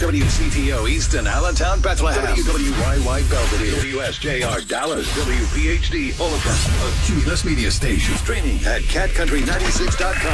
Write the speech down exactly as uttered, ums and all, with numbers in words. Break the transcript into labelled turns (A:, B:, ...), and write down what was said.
A: W C T O Easton, Allentown, Bethlehem. W W Y Y Belvedere. W S J R Dallas. W P H D Olefin. A Q-less media station. Streaming at cat country ninety-six dot com.